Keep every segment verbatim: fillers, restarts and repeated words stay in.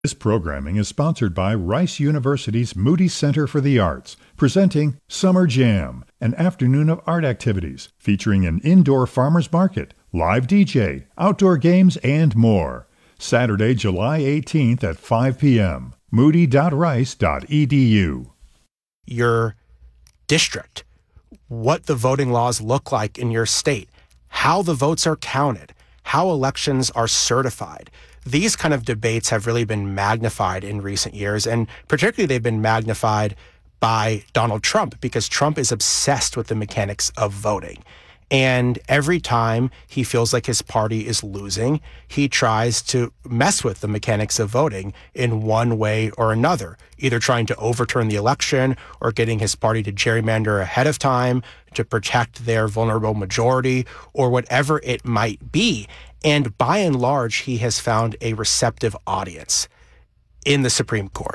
This programming is sponsored by Rice University's Moody Center for the Arts, presenting Summer Jam, an afternoon of art activities featuring an indoor farmers market, live D J, outdoor games, and more. Saturday, July eighteenth at five p.m. moody dot rice dot e d u. Your district, what the voting laws look like in your state, how the votes are counted, how elections are certified. These kind of debates have really been magnified in recent years, and particularly they've been magnified by Donald Trump because Trump is obsessed with the mechanics of voting. And every time he feels like his party is losing, he tries to mess with the mechanics of voting in one way or another, either trying to overturn the election or getting his party to gerrymander ahead of time to protect their vulnerable majority or whatever it might be. And by and large, he has found a receptive audience in the Supreme Court.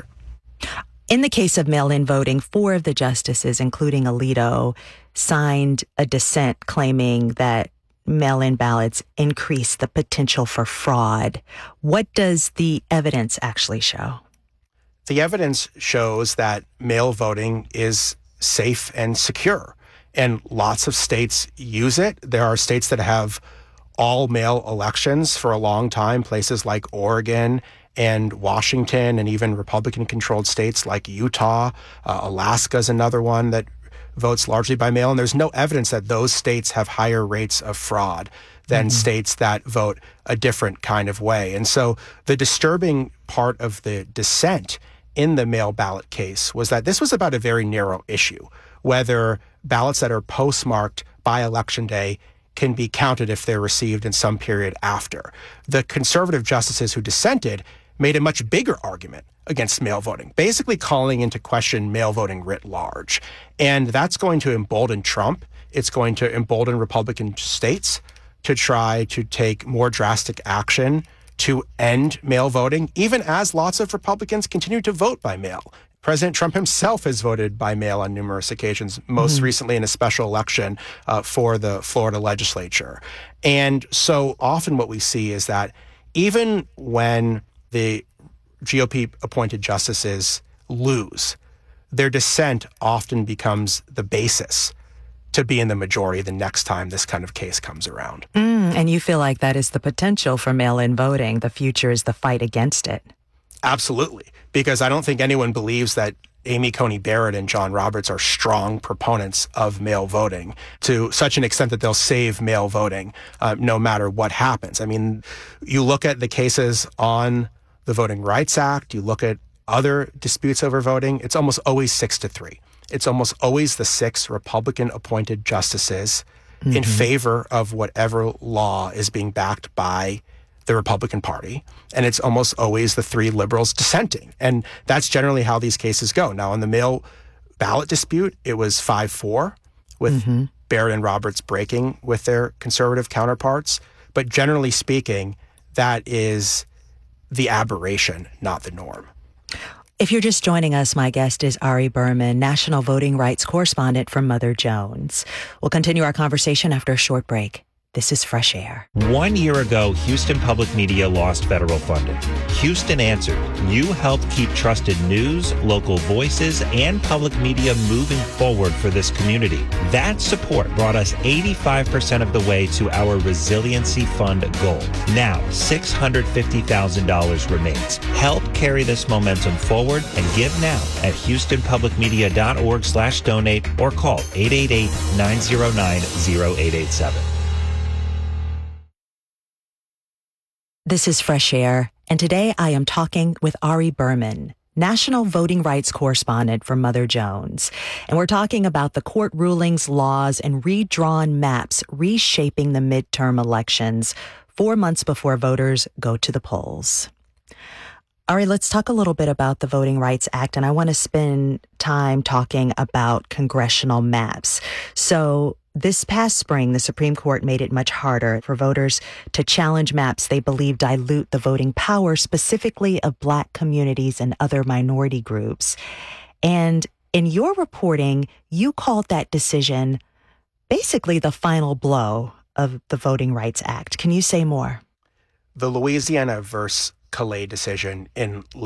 In the case of mail-in voting, four of the justices, including Alito, signed a dissent claiming that mail-in ballots increase the potential for fraud. What does the evidence actually show? The evidence shows that mail voting is safe and secure, and lots of states use it. There are states that have all-mail elections for a long time, places like Oregon and Washington, and even Republican-controlled states like Utah. Uh, Alaska is another one that votes largely by mail, and there's no evidence that those states have higher rates of fraud than mm-hmm. states that vote a different kind of way. And so the disturbing part of the dissent in the mail ballot case was that this was about a very narrow issue, whether ballots that are postmarked by Election Day can be counted if they're received in some period after. The conservative justices who dissented made a much bigger argument against mail voting, basically calling into question mail voting writ large. And that's going to embolden Trump. It's going to embolden Republican states to try to take more drastic action to end mail voting, even as lots of Republicans continue to vote by mail. President Trump himself has voted by mail on numerous occasions, most mm-hmm. recently in a special election uh, for the Florida legislature. And so often what we see is that even when the G O P-appointed justices lose, their dissent often becomes the basis to be in the majority the next time this kind of case comes around. Mm, and you feel like that is the potential for mail-in voting. The future is the fight against it. Absolutely, because I don't think anyone believes that Amy Coney Barrett and John Roberts are strong proponents of mail voting to such an extent that they'll save mail voting uh, no matter what happens. I mean, you look at the cases on the Voting Rights Act, you look at other disputes over voting, it's almost always six to three. It's almost always the six Republican-appointed justices mm-hmm. in favor of whatever law is being backed by the Republican Party, and it's almost always the three liberals dissenting. And that's generally how these cases go. Now, in the mail ballot dispute, it was five four, with mm-hmm. Barrett and Roberts breaking with their conservative counterparts. But generally speaking, that is the aberration, not the norm. If you're just joining us, my guest is Ari Berman, national voting rights correspondent for Mother Jones. We'll continue our conversation after a short break. This is Fresh Air. One year ago, Houston Public Media lost federal funding. Houston answered. You helped keep trusted news, local voices, and public media moving forward for this community. That support brought us eighty-five percent of the way to our Resiliency Fund goal. Now, six hundred fifty thousand dollars remains. Help carry this momentum forward and give now at houston public media dot org slash donate or call eight eight eight, nine zero nine, zero eight eight seven. This is Fresh Air, and today I am talking with Ari Berman, national voting rights correspondent for Mother Jones. And we're talking about the court rulings, laws, and redrawn maps reshaping the midterm elections four months before voters go to the polls. Ari, let's talk a little bit about the Voting Rights Act, and I want to spend time talking about congressional maps. So this past spring, the Supreme Court made it much harder for voters to challenge maps they believe dilute the voting power, specifically of Black communities and other minority groups. And in your reporting, you called that decision basically the final blow of the Voting Rights Act. Can you say more? The Louisiana versus Calais decision in